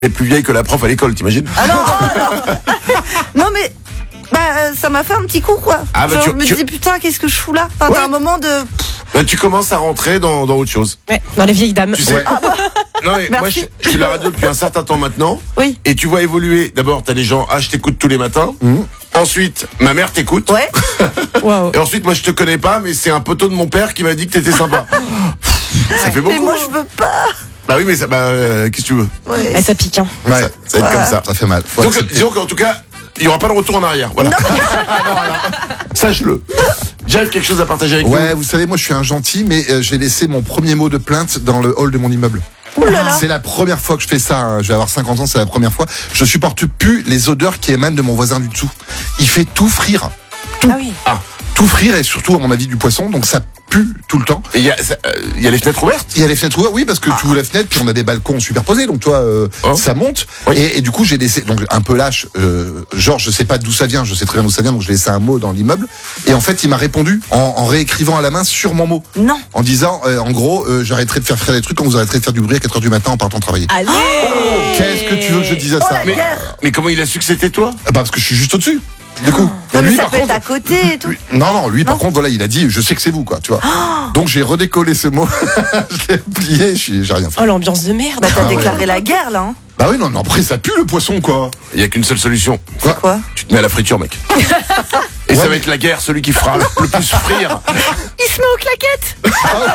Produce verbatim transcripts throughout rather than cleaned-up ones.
est plus vieille que la prof à l'école, t'imagines? Ah non, non, non mais bah, ça m'a fait un petit coup quoi. Ah bah Genre, tu- je me tu- disais putain qu'est-ce que je fous là. Enfin, Ouais. t'as un moment de. Bah, tu commences à rentrer dans, dans autre chose. Ouais, dans les vieilles dames. Tu sais, non, mais moi, je, Merci. je suis la radio depuis un certain temps maintenant. Oui. Et tu vois évoluer. D'abord, t'as des gens, ah, je t'écoute tous les matins. Ensuite, ma mère t'écoute. Ouais. Waouh. Et ensuite, moi, je te connais pas, mais c'est un poteau de mon père qui m'a dit que t'étais sympa. Ça fait beaucoup. Mais moi je veux pas. Bah oui, mais ça, bah, euh, qu'est-ce que tu veux? Ouais. Eh, ça pique, hein. Ouais, Ça, ça va être comme ça. ça fait mal. Faut Donc, accepter. disons qu'en tout cas, il n'y aura pas de retour en arrière. Voilà. Sache-le. Jeff, quelque chose à partager avec Ouais, vous savez, moi je suis un gentil, mais euh, j'ai laissé mon premier mot de plainte dans le hall de mon immeuble. Ouh là là. C'est la première fois que je fais ça, hein. Je vais avoir cinquante ans, c'est la première fois. Je supporte plus les odeurs qui émanent de mon voisin du dessous. Il fait tout frire. Ah oui. Tout frire et surtout, à mon avis, du poisson, donc ça pue tout le temps. nous. Il y, a, ça, euh, il y a les fenêtres ouvertes. Il y a les fenêtres ouvertes, oui, parce que tu ouvres la fenêtre, puis on a des balcons superposés, donc toi, euh, Oh. ça monte. Oui. Et, et du coup, j'ai laissé, donc un peu lâche, euh, genre, je sais pas d'où ça vient, je sais très bien d'où ça vient, donc j'ai laissé un mot dans l'immeuble. Et en fait, il m'a répondu en, en réécrivant à la main sur mon mot. Non. En disant, euh, en gros, euh, j'arrêterai de faire faire des trucs quand vous arrêterez de faire du bruit à quatre heures du matin en partant travailler. Allez. Qu'est-ce que tu veux que je dise à ça Oh la Mais, guerre. mais comment il a su que c'était toi? Ah bah, parce que je suis juste au-dessus. Du coup, Non, mais lui, ça par peut être contre, à côté et tout. lui- non, non, lui, par Non. contre, voilà, il a dit, je sais que c'est vous, quoi, tu vois. Donc, j'ai redécollé ce mot, je l'ai plié, je suis- j'ai rien fait. Oh, l'ambiance de merde. Bah t'as Ah ouais. déclaré la guerre là. Hein. Bah oui, non, mais après, ça pue le poisson, quoi. Il n'y a qu'une seule solution. Quoi Quoi? Tu te mets à la friture, mec. Et ça Ouais, va mais- être la guerre, celui qui fera le le plus frire. Il se met aux claquettes.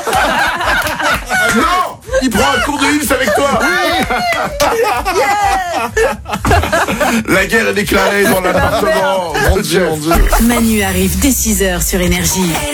Non! Il prend un cours de Hills avec toi! La guerre est déclarée dans l'appartement. Mon Dieu, mon Dieu. Manu arrive dès six heures sur Énergie.